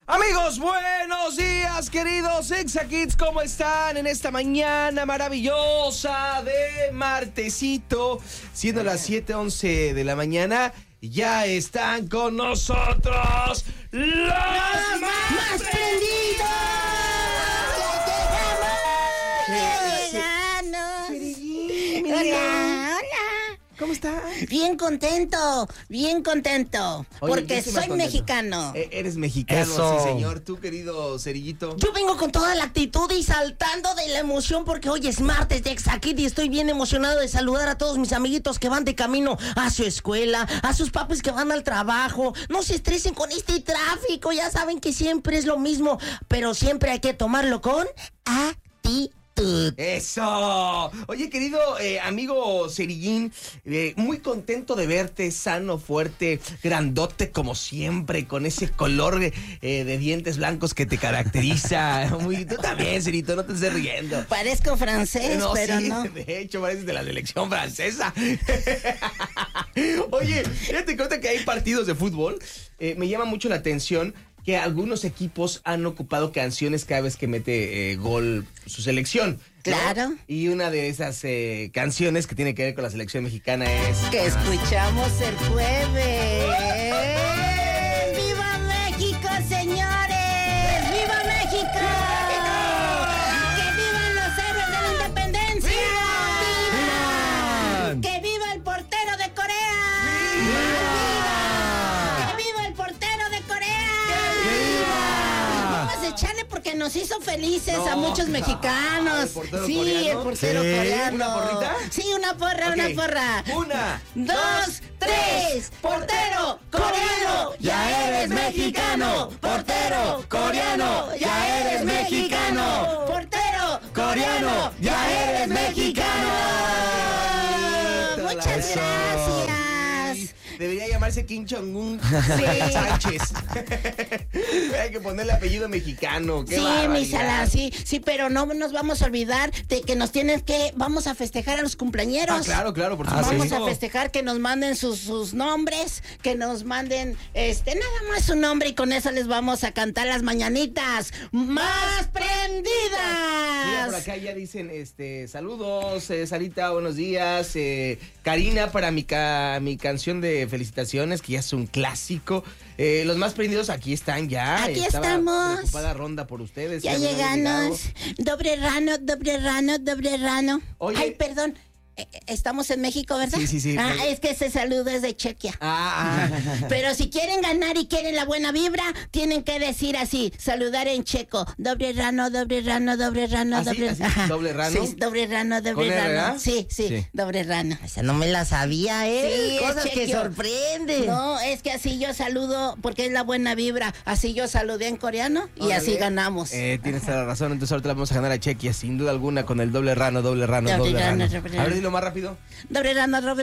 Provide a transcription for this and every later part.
Amigos, buenos días, queridos Exa-Kids, ¿cómo están en esta mañana maravillosa de martesito? Siendo las 7:11 de la mañana, ya están con nosotros los más prendidos. Hola. ¿Cómo estás? Bien contento, Oye, porque yo soy mexicano. Eres mexicano, Eso. sí, señor. Tú, querido Cerillito. Yo vengo con toda la actitud y saltando de la emoción porque hoy es martes de Exa-Kids y estoy bien emocionado de saludar a todos mis amiguitos que van de camino a su escuela, a sus papis que van al trabajo. No se estresen con este tráfico, ya saben que siempre es lo mismo, pero siempre hay que tomarlo con actitud. ¡Eso! Oye, querido amigo Cerillín, muy contento de verte sano, fuerte, grandote como siempre, con ese color de dientes blancos que te caracteriza. Tú también, Cerito, no te estés riendo. Parezco francés, pero sí, no. De hecho, pareces de la selección francesa. Oye, fíjate cuenta que hay partidos de fútbol. Me llama mucho la atención que algunos equipos han ocupado canciones cada vez que mete gol su selección, ¿no? Claro. Y una de esas canciones que tiene que ver con la selección mexicana es... Que escuchamos el jueves. ¡Viva México, señores! ¡Viva México! ¡Que vivan los héroes de la independencia! ¡Viva! ¡Que viva el portero de Corea! ¡Viva! ¡Que viva el portero de Corea! Vamos a echarle porque nos hizo felices a muchos mexicanos. ¿El portero sí, coreano? el portero Sí. coreano. ¿Una porrita? Sí, una porra, Ok. una porra. 1, 2, 3, portero coreano, ya eres mexicano. Portero coreano, ya eres mexicano. Portero coreano, ya eres mexicano. Muchas Eso. gracias. Debería llamarse Kim Jong-un Sí. Sánchez. Hay que ponerle apellido mexicano. Qué Sí, mi barbaridad. Sala, sí, pero no nos vamos a olvidar de que vamos a festejar a los cumpleañeros. Claro, por Ah, supuesto. Vamos a festejar que nos manden sus nombres, que nos manden nada más su nombre y con eso les vamos a cantar las mañanitas más Mira, por prendidas. acá ya dicen, saludos, Sarita, buenos días. Karina, para mi canción de felicitaciones, que ya es un clásico. Los más prendidos aquí están ya. Aquí Estaba estamos. preocupada ronda por ustedes. Ya no habían llegamos. Doble rano. Oye. Ay, perdón. Estamos en México, ¿verdad? Sí. Ah, es que ese saludo es de Chequia. Pero Pero si quieren ganar y quieren la buena vibra, tienen que decir así, saludar en checo. Doble rano. ¿Así? Ajá. ¿Doble rano? Sí, doble rano. ¿Con R, verdad? Sí, Sí. doble rano. Esa no me la sabía, Sí, Cosas es que chequio. sorprenden. No, es que así yo saludo, porque es la buena vibra. Así yo saludé en coreano y órale. así ganamos. Tienes toda la razón, entonces ahorita la vamos a ganar a Chequia, sin duda alguna, con el doble rano. Doble rano. A ver, dilo más rápido. Doble rano. Él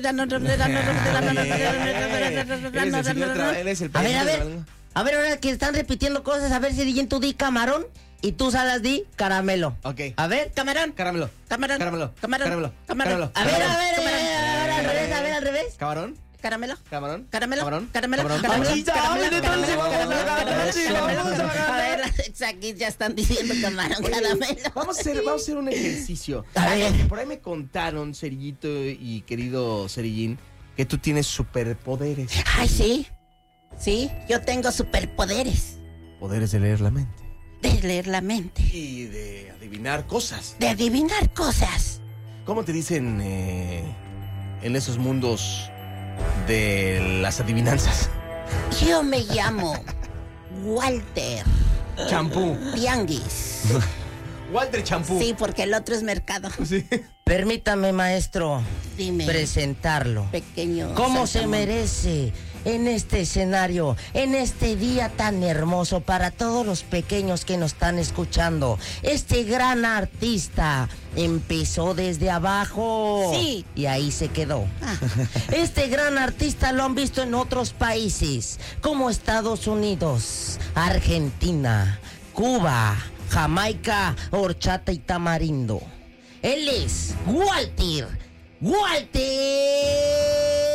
es el A ver, padrino. ahora que están repitiendo cosas, a ver si tú di camarón y tú Salas di caramelo. Ok. A ver, Camarón. Caramelo. Camarón. Caramelo. Camarón. Caramelo. Camarón. Caramelo. a ver, Camarón. al revés, al revés. ¿Camarón? Caramelo. ¿Camarón? Caramelo. ¿Camarón? Caramelo. ¿Camarón? Caramelo. Ay, ya, Caramelo. ábrele, Caramelo. entonces, Caramelo. vamos a ganar, Caramelo. sí, Caramelo. vamos a ganar. A ver, aquí ya están diciendo camarón, Oye, caramelo. Vamos a hacer un ejercicio. A ver. Por ahí me contaron, Cerillito y querido Cerillín, que tú tienes superpoderes. Ay, sí. Sí, yo tengo superpoderes Poderes de leer la mente. de leer la mente, Y de adivinar cosas. de adivinar cosas. ¿Cómo te dicen en esos mundos de las adivinanzas? Yo me llamo Walter Champú. Tianguis. Walter Champú. Sí, porque el otro es mercado. Sí. Permítame, maestro, Dime, presentarlo. pequeño. ¿Cómo se saltamontes. merece en este escenario, en este día tan hermoso para todos los pequeños que nos están escuchando? Este gran artista empezó desde abajo. Sí. Y ahí se quedó. Ah. Este gran artista lo han visto en otros países, como Estados Unidos, Argentina, Cuba, Jamaica, horchata y tamarindo. Él es Walter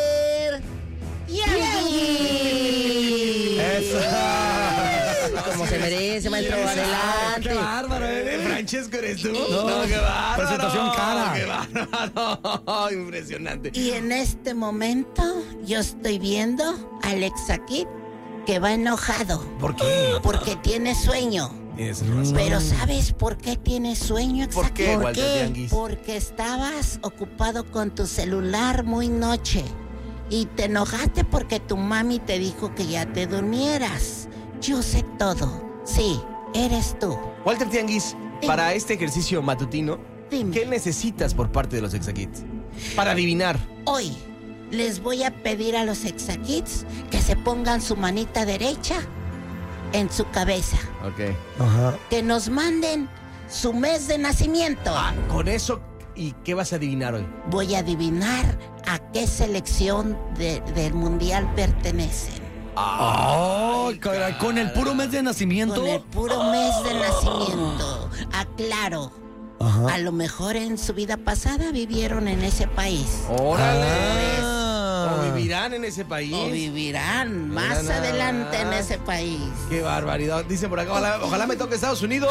Tianguis. Eso. ¿Cómo se se merece, maestro. Adelante. ¡Qué bárbaro! Francesco, ¿eres tú? No, qué bárbaro. presentación cara. ¡Qué bárbaro! Impresionante. Y en este momento yo estoy viendo a Alexa Kid que va enojado ¿Por qué? porque tiene sueño. Tienes razón. Pero ¿sabes por qué tienes sueño, ¿Por qué, Exackid? Walter Tianguis? Porque estabas ocupado con tu celular muy noche y te enojaste porque tu mami te dijo que ya te durmieras. Yo sé todo. Sí, eres tú. Walter Tianguis, para este ejercicio matutino, Dime. ¿qué necesitas por parte de los Exacits? Para adivinar. Hoy les voy a pedir a los Exacids que se pongan su manita derecha en su cabeza. Ok. Ajá. Que nos manden su mes de nacimiento. Con eso, ¿y qué vas a adivinar hoy? Voy a adivinar a qué selección del mundial pertenecen. Ay, caray, con el puro mes de nacimiento. Con el puro mes de nacimiento. Aclaro. Ajá. A lo mejor en su vida pasada vivieron en ese país. ¡Órale! Ah. ¿O vivirán en ese país? O vivirán más Mira nada adelante en más. ese país. ¡Qué barbaridad! Dicen por acá, ojalá me toque Estados Unidos.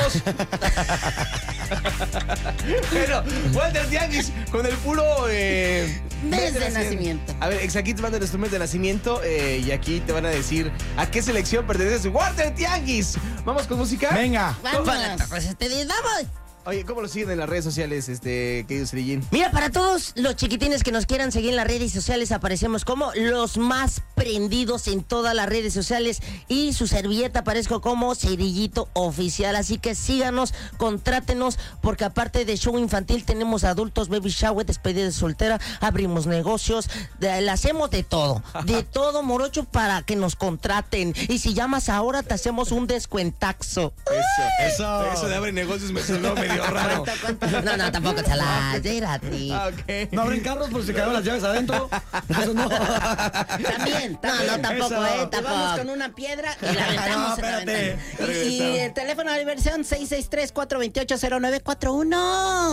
Bueno, Walter Tianguis, con el puro... Mes de nacimiento. A ver, Exacits manda nuestro mes de nacimiento y aquí te van a decir a qué selección pertenece Walter Tianguis. ¿Vamos con música? Venga. Vamos. Pues vamos. Oye, ¿cómo lo siguen en las redes sociales, querido Cerillín? Mira, para todos los chiquitines que nos quieran seguir en las redes sociales, aparecemos como los más prendidos en todas las redes sociales y su servilleta aparezco como Cerillito Oficial. Así que síganos, contrátenos, porque aparte de show infantil tenemos adultos, baby shower, despedida de soltera, abrimos negocios, le hacemos de todo, morocho, para que nos contraten. Y si llamas ahora te hacemos un descuentaxo. Eso de abre negocios me sonó medio raro. No, tampoco se la a ti. Ok. No abren carros por si quedaron las llaves adentro. Eso no. También. No, tampoco, Eso. Te vamos tampoco. con una piedra y la aventamos No, en la espérate. ventana. Y el teléfono de diversión 663-428-0941.